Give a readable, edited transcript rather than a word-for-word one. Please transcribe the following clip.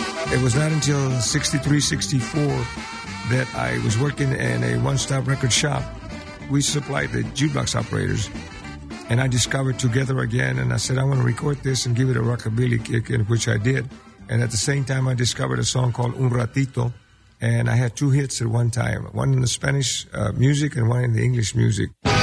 It was not until 63, 64 that I was working in a one-stop record shop. We supplied the jukebox operators, and I discovered Together Again, and I said, I want to record this and give it a rockabilly kick, in which I did. And at the same time, I discovered a song called Un Ratito, and I had two hits at one time, one in the Spanish music and one in the English music.